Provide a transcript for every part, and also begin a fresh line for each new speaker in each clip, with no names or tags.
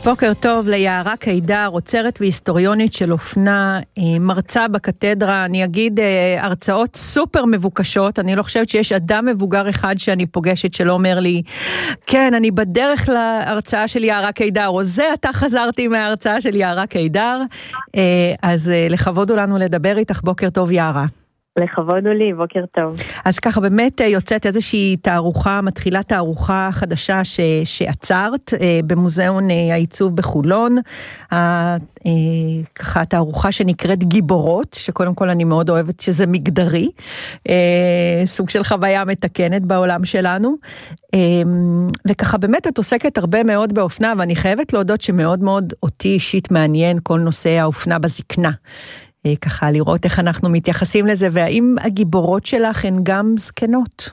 בוקר טוב ליערה קידר, עוצרת והיסטוריונית של אופנה, מרצה בקתדרה, אני אגיד הרצאות סופר מבוקשות, אני לא חושבת שיש אדם מבוגר אחד שאני פוגשת שלא אומר לי, כן, אני בדרך להרצאה של יערה קידר, או זה אתה חזרתי מההרצאה של יערה קידר, אז לכבוד לנו לדבר איתך, בוקר טוב יערה.
לכבוד לי, בוקר טוב.
אז ככה באמת יוצאת איזושהי תערוכה, מתחילה תערוכה חדשה שעצרת במוזיאון העיצוב בחולון, ככה תערוכה שנקראת גיבורות, שקודם כל אני מאוד אוהבת שזה מגדרי, סוג של חוויה מתקנת בעולם שלנו, וככה באמת את עוסקת הרבה מאוד באופנה, ואני חייבת להודות שמאוד מאוד אותי אישית מעניין כל נושא האופנה בזקנה. ככה לראות איך אנחנו מתייחסים לזה, והאם הגיבורות שלך הן גם זקנות?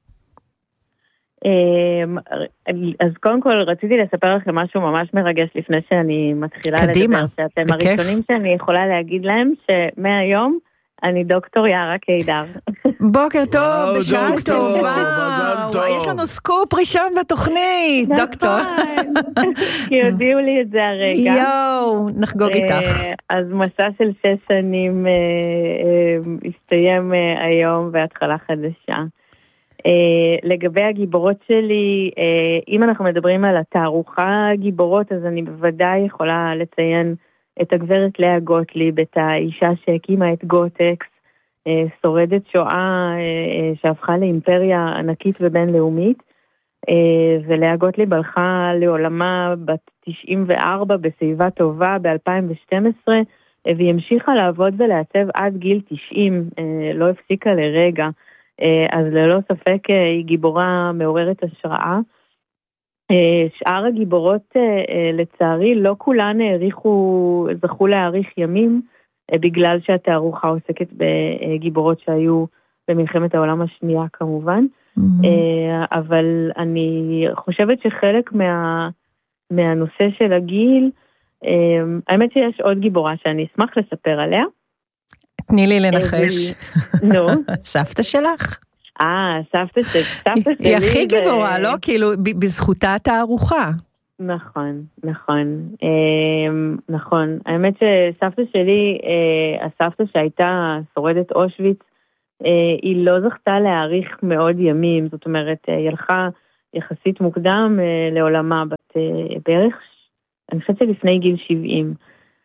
אז קודם כל רציתי לספר לכם משהו ממש מרגש לפני שאני מתחילה לדבר, שאתם הראשונים שאני יכולה להגיד להם שמהיום אני דוקטור יערה קידר.
בוקר טוב, בשעה טובה. יש לנו סקופ ראשון בתוכנית, דוקטור.
כי הודיעו לי את זה הרגע.
יואו, נחגוג איתך.
אז מסע של 6 שנים הסתיים היום והתחלה חדשה. לגבי הגיבורות שלי, אם אנחנו מדברים על התערוכה גיבורות, אז אני בוודאי יכולה לציין את הגברת לאה גוטליב, את האישה שהקימה את גוטקס, שורדת שואה שהפכה לאימפריה ענקית ובינלאומית, ולאה גוטליב הלכה לעולמה בת 94 בשיבה טובה ב-2012, והיא המשיכה לעבוד ולעצב עד גיל 90, לא הפסיקה לרגע, אז ללא ספק היא גיבורה מעוררת השראה. שאר הגיבורות לצערי לא כולן זכו להאריך ימים, בגלל שהתערוכה עוסקת בגיבורות שהיו במלחמת העולם השנייה כמובן, אבל אני חושבת שחלק מהנושא של הגיל, האמת שיש עוד גיבורה שאני אשמח לספר עליה.
תני לי לנחש.
נו.
סבתא שלך?
סבתא שלי.
היא הכי גיבורה, לא? כאילו, בזכותה התערוכה.
נכון. האמת שסבתא שלי, הסבתא שהייתה שורדת אושוויץ, היא לא זכתה להאריך מאוד ימים, זאת אומרת, היא הלכה יחסית מוקדם לעולמה, בערך, אני חושבת שלפני גיל 70.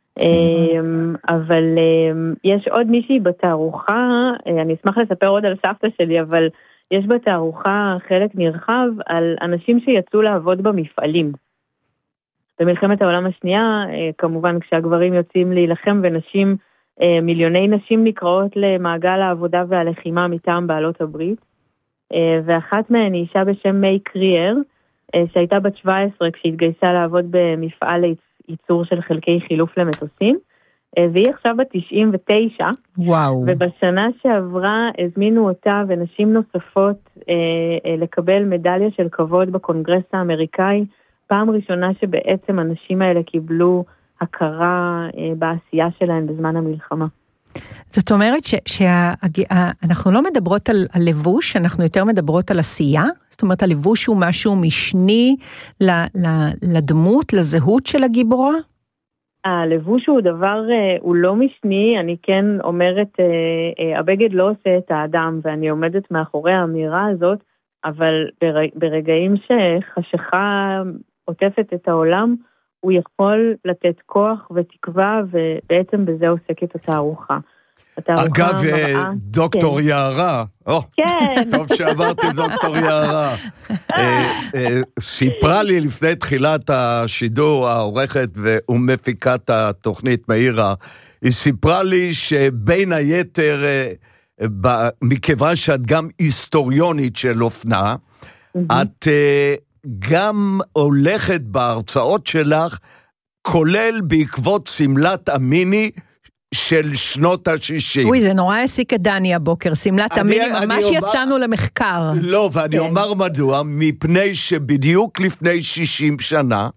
אבל יש עוד מישהי בתערוכה, אני אשמח לספר עוד על סבתא שלי, אבל יש בתערוכה חלק נרחב על אנשים שיצאו לעבוד במפעלים. במלחמת העולם השנייה, כמובן כשהגברים יוצאים להילחם ונשים, מיליוני נשים נקראות למעגל העבודה והלחימה מטעם בעלות הברית, ואחת מהן היא אישה בשם מי קריאר, שהייתה בת 17 כשהתגייסה לעבוד במפעל ייצור של חלקי חילוף למטוסים, והיא עכשיו בת 99,
וואו.
ובשנה שעברה הזמינו אותה ונשים נוספות לקבל מדליה של כבוד בקונגרס האמריקאי, פעם ראשונה שבעצם הנשים האלה קיבלו הכרה בעשייה שלהן בזמן המלחמה.
זאת אומרת שאנחנו לא מדברות על לבוש, אנחנו יותר מדברות על עשייה, זאת אומרת הלבוש הוא משהו משני לדמות, לזהות של הגיבורה?
הלבוש הוא דבר, הוא לא משני, אני כן אומרת, הבגד לא עושה את האדם, ואני עומדת מאחורי האמירה הזאת, אבל ברגעים שחשיכה עוטפת את העולם, הוא יכול לתת כוח ותקווה, ובעצם בזה עוסקת התערוכה.
אגב, דוקטור יערה, טוב שאמרתי דוקטור יערה, סיפרה לי לפני תחילת השידור, העורכת ומפיקת התוכנית מאירה, היא סיפרה לי שבין היתר, מכיוון שאת גם היסטוריונית של אופנה, את גם הולכת בהרצאות שלך, כולל בעקבות סמלת המיני של שנות ה-60.
אוי, זה נורא העסיק את דני הבוקר, סמלת המיני, ממש יצאנו למחקר.
לא, ואני אומר מדוע, מפני שבדיוק לפני 60 שנה,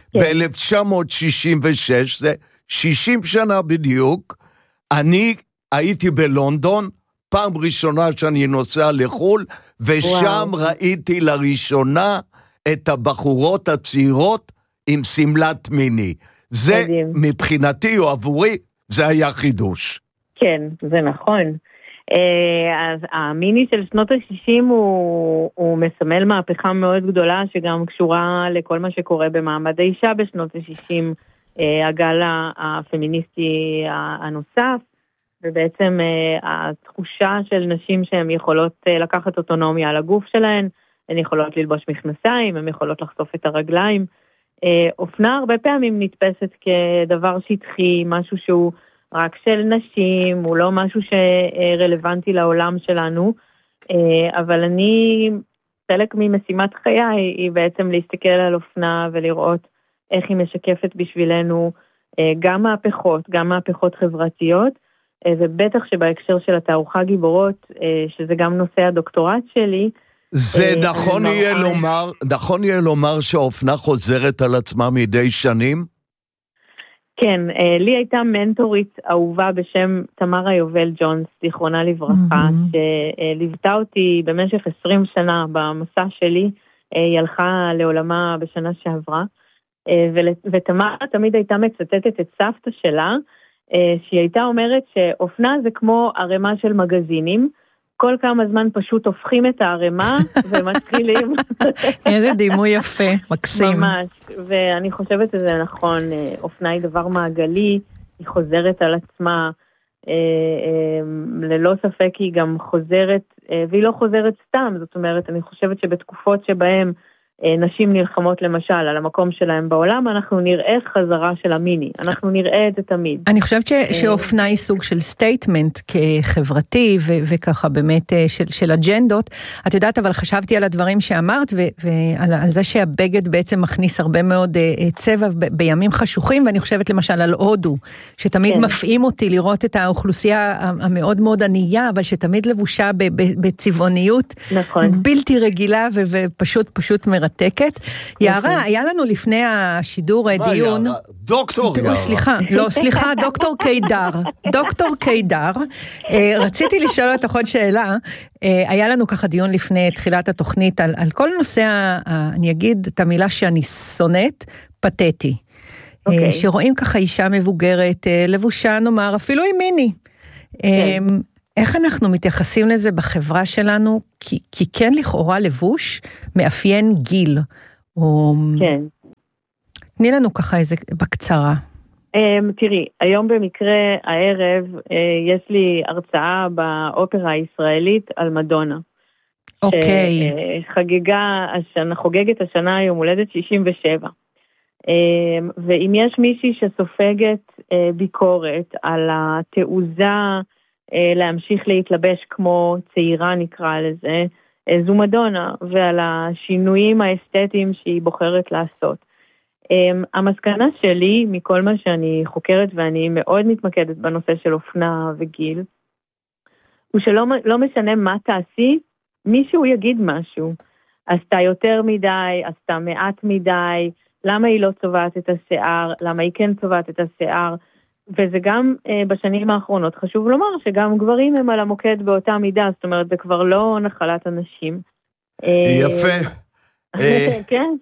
ב-1966, זה 60 שנה בדיוק, אני הייתי בלונדון, פעם ראשונה שאני נוסע לחול, ושם ראיתי לראשונה את הבחורות הצעירות עם סמלת מיני. זה מבחינתי או עבורי, זה היה חידוש.
כן, זה נכון. אז המיני של שנות ה-60 הוא מסמל מהפכה מאוד גדולה, שגם קשורה לכל מה שקורה במעמד האישה בשנות ה-60, הגל הפמיניסטי הנוסף, ובעצם התחושה של נשים שהן יכולות לקחת אוטונומיה על הגוף שלהן, הן יכולות ללבוש מכנסיים, הן יכולות לחשוף את הרגליים. אופנה הרבה פעמים נתפסת כדבר שטחי, משהו שהוא רק של נשים, הוא לא משהו שרלוונטי לעולם שלנו, אבל חלק ממשימת חיי היא בעצם להסתכל על אופנה ולראות איך היא משקפת בשבילנו גם מהפכות חברתיות, ובטח שבהקשר של התערוכה גיבורות, שזה גם נושא הדוקטורט שלי,
זה נכון יהיה לומר שהאופנה חוזרת על עצמה מדי שנים?
כן, לי הייתה מנטורית אהובה בשם תמרה יובל ג'ונס, זיכרונה לברכה, שליוותה אותי במשך 20 שנה במסע שלי, היא הלכה לעולמה בשנה שעברה, ותמרה תמיד הייתה מצטטת את סבתא שלה, שהיא הייתה אומרת שאופנה זה כמו ערימה של מגזינים, כל כמה זמן פשוט הופכים את הערימה ומתחילים.
איזה דימוי יפה, מקסים.
ממש, ואני חושבת שזה נכון, אופנה היא דבר מעגלי, היא חוזרת על עצמה, ללא ספק היא גם חוזרת, והיא לא חוזרת סתם, זאת אומרת, אני חושבת שבתקופות שבהן נשים נלחמות למשל על המקום שלהם בעולם, אנחנו נראה חזרה של המיני, אנחנו נראה את זה תמיד.
אני חושבת שאופנה היא סוג של סטייטמנט כחברתי, וככה באמת של אג'נדות. את יודעת, אבל חשבתי על הדברים שאמרת, ועל זה שהבגד בעצם מכניס הרבה מאוד צבע בימים חשוכים, ואני חושבת למשל על הודו, שתמיד מפעים אותי לראות את האוכלוסייה המאוד מאוד ענייה, אבל שתמיד לבושה בצבעוניות בלתי רגילה, ופשוט מרתקת. יערה, היה לנו לפני השידור דיון...
דוקטור יערה.
סליחה, דוקטור קידר. רציתי לשאול אותך עוד שאלה. היה לנו ככה דיון לפני תחילת התוכנית על כל נושא, אני אגיד את המילה שאני שונאת, פתטי. שרואים ככה אישה מבוגרת, לבושה נאמר, אפילו עם מיני. איך אנחנו מתייחסים לזה בחברה שלנו? כי כן לכאורה לבוש מאפיין גיל.
כן.
תני לנו ככה איזה בקצרה.
תראי, היום במקרה הערב יש לי הרצאה באופרה הישראלית על מדונה.
אוקיי.
חוגגת השנה יום הולדת 67. ואם יש מישהי שסופגת ביקורת על התעוזה להמשיך להתלבש כמו צעירה נקרא לזה, זו מדונה, ועל השינויים האסתטיים שהיא בוחרת לעשות. המסקנה שלי מכל מה שאני חוקרת, ואני מאוד מתמקדת בנושא של אופנה וגיל, הוא שלא משנה מה תעשי, מישהו יגיד משהו. עשתה יותר מדי, עשתה מעט מדי, למה היא לא צובעת את השיער, למה היא כן צובעת את השיער, וזה גם בשנים האחרונות חשוב לומר שגם גברים הם על המוקד באותה מידה, זאת אומרת זה כבר לא נחלת אנשים.
יפה.
כן.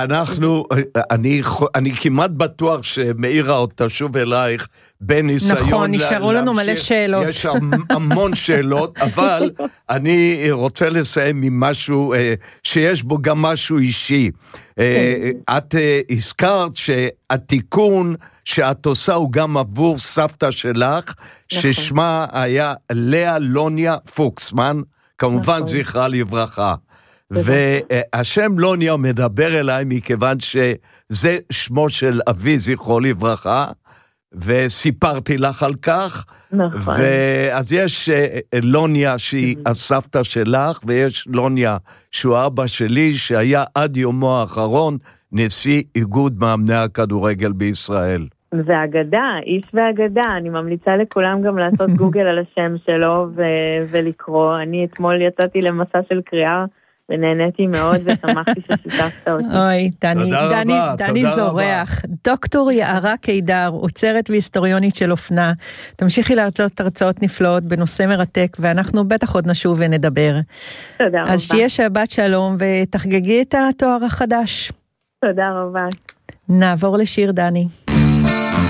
אני כמעט בטוח שמאירה עוד תשוב אלייך בניסיון.
נכון, נשארו לנו מלא שאלות.
יש המון שאלות, אבל אני רוצה לסיים עם משהו שיש בו גם משהו אישי. את הזכרת שהתיקון שאת עושה הוא גם עבור סבתא שלך, ששמה היה לאה לוניה פוקסמן, כמובן זכרה לברכה. והשם לוניה מדבר אליי מכיוון שזה שמו של אבי זכרו לברכה, וסיפרתי לך על כך.
נכון.
אז יש לוניה שהיא הסבתא שלך, ויש לוניה שהוא אבא שלי, שהיה עד יומו האחרון נשיא איגוד מאמני הכדורגל בישראל.
והאגדה, איש והאגדה, אני ממליצה לכולם גם לעשות גוגל על השם שלו ולקרוא. אני אתמול יצאתי למסע של קריאה, ונהניתי מאוד ושמחתי ששיתפת אותי.
אוי, דני זורח. דוקטור יערה קידר, עוצרת והיסטוריונית של אופנה. תמשיכי להרצות הרצאות נפלאות בנושא מרתק, ואנחנו בטח עוד נשוב ונדבר.
תודה רבה.
אז שתהיה שבת שלום ותחגגי את התואר החדש.
תודה רבה.
נעבור לשיר דני.